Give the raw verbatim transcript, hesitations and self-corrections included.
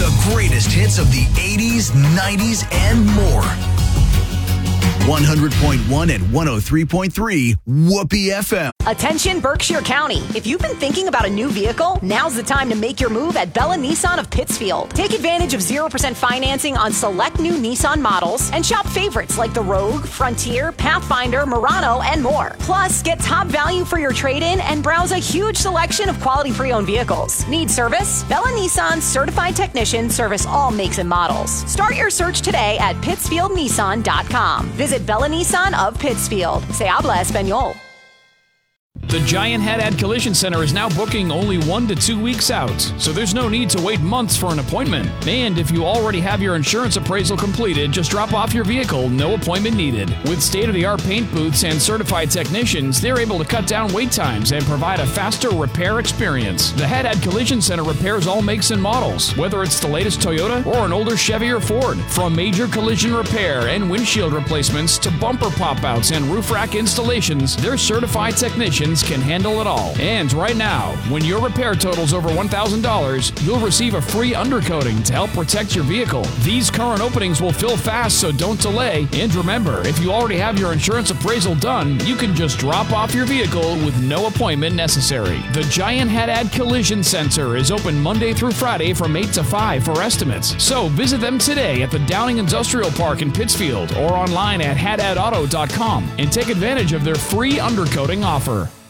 The greatest hits of the eighties, nineties, and more. one hundred point one and one oh three point three Whoopee F M. Attention Berkshire County. If you've been thinking about a new vehicle, now's the time to make your move at Bella Nissan of Pittsfield. Take advantage of zero percent financing on select new Nissan models and shop favorites like the Rogue, Frontier, Pathfinder, Murano, and more. Plus, get top value for your trade-in and browse a huge selection of quality pre-owned vehicles. Need service? Bella Nissan's certified technicians service all makes and models. Start your search today at pittsfield nissan dot com. Visit Bella Nissan of Pittsfield. Se habla español. The Giant Haddad Collision Center is now booking only one to two weeks out, so there's no need to wait months for an appointment. And if you already have your insurance appraisal completed, just drop off your vehicle, no appointment needed. With state-of-the-art paint booths and certified technicians, they're able to cut down wait times and provide a faster repair experience. The Haddad Collision Center repairs all makes and models, whether it's the latest Toyota or an older Chevy or Ford. From major collision repair and windshield replacements to bumper pop-outs and roof rack installations, their certified technicians can handle it all. And right now, when your repair totals over one thousand dollars, you'll receive a free undercoating to help protect your vehicle. These current openings will fill fast, so don't delay. And remember, if you already have your insurance appraisal done, you can just drop off your vehicle with no appointment necessary. The Giant Haddad Collision Center is open Monday through Friday from eight to five for estimates. So visit them today at the Downing Industrial Park in Pittsfield or online at haddad auto dot com and take advantage of their free undercoating offer.